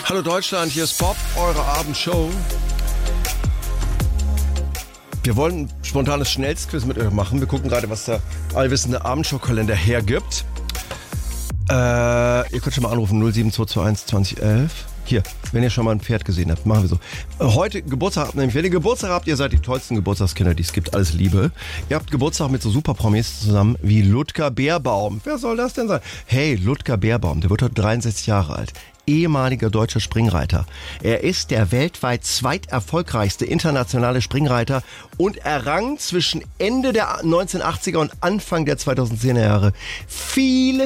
Hallo Deutschland, hier ist Bob, eure Abendshow. Wir wollen ein spontanes Schnellstquiz mit euch machen. Wir gucken gerade, was der allwissende Abendshow-Kalender hergibt. Ihr könnt schon mal anrufen, 07221 2011. Hier, wenn ihr schon mal ein Pferd gesehen habt, machen wir so. Heute Geburtstag, nämlich wenn ihr Geburtstag habt, ihr seid die tollsten Geburtstagskinder, die es gibt, alles Liebe. Ihr habt Geburtstag mit so super Promis zusammen wie Ludger Beerbaum. Wer soll das denn sein? Hey, Ludger Beerbaum, der wird heute 63 Jahre alt. Ehemaliger deutscher Springreiter. Er ist der weltweit zweiterfolgreichste internationale Springreiter und errang zwischen Ende der 1980er und Anfang der 2010er Jahre viele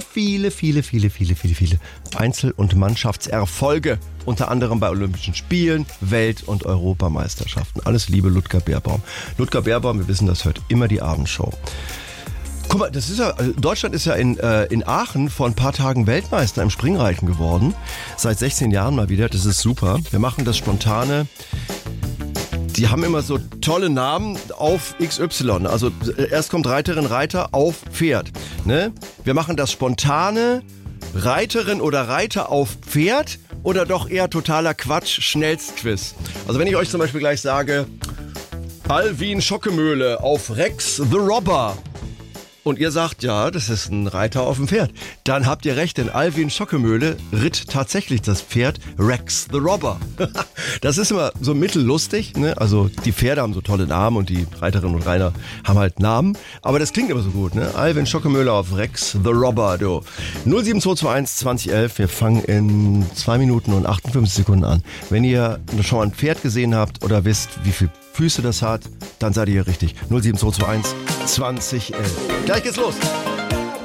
Einzel- und Mannschaftserfolge. Unter anderem bei Olympischen Spielen, Welt- und Europameisterschaften. Alles Liebe, Ludger Beerbaum. Ludger Beerbaum, wir wissen, das hört immer die Abendshow. Guck mal, das ist ja, Deutschland ist ja in Aachen vor ein paar Tagen Weltmeister im Springreiten geworden. Seit 16 Jahren mal wieder, das ist super. Wir machen das Spontane. Die haben immer so tolle Namen auf XY. Also erst kommt Reiterin, Reiter auf Pferd. Ne? Wir machen das Spontane, Reiterin oder Reiter auf Pferd oder doch eher totaler Quatsch, Schnellstquiz. Also wenn ich euch zum Beispiel gleich sage, Alwin Schockemöhle auf Rex the Robber. Und ihr sagt, ja, das ist ein Reiter auf dem Pferd. Dann habt ihr recht, denn Alwin Schockemöhle ritt tatsächlich das Pferd Rex the Robber. Das ist immer so mittellustig, ne? Also die Pferde haben so tolle Namen und die Reiterinnen und Reiter haben halt Namen. Aber das klingt immer so gut, ne? Alwin Schockemöhle auf Rex the Robber, du. 07221 2011, wir fangen in 2 Minuten und 58 Sekunden an. Wenn ihr schon mal ein Pferd gesehen habt oder wisst, wie viele Füße das hat, dann seid ihr hier richtig. 07221 2011. Gleich geht's los.